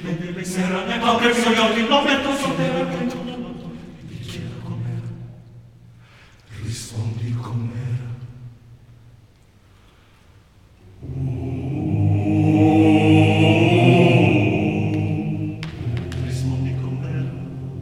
e delle serrane apre i suoi occhi, lo metto sotterra